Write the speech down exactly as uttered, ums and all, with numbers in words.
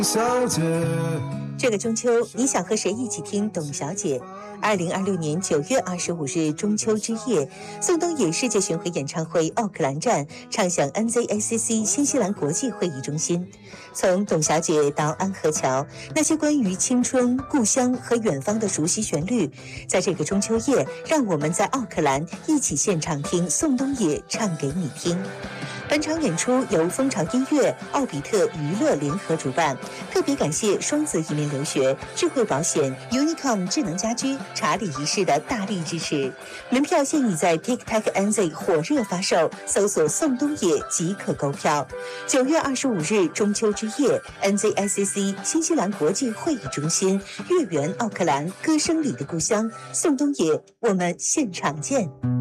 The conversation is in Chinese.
小姐， 这个中秋，你想和谁一起听董小姐？二零二六年九月二十五日中秋之夜，宋冬野世界巡回演唱会奥克兰站唱响 N Z A C C 新西兰国际会议中心。从董小姐到安河桥，那些关于青春、故乡和远方的熟悉旋律，在这个中秋夜，让我们在奥克兰一起现场听宋冬野唱给你听。本场演出由蜂巢音乐、奥比特娱乐联合主办，特别感谢双子移民留学、智慧保险、Unicom 智能家居、查理一世的大力支持。门票现已在 TikTok N Z 火热发售，搜索宋冬野即可购票。九月二十五日中秋之夜 ，N Z A C C 新西兰国际会议中心，月圆奥克兰，歌声里的故乡，宋冬野，我们现场见。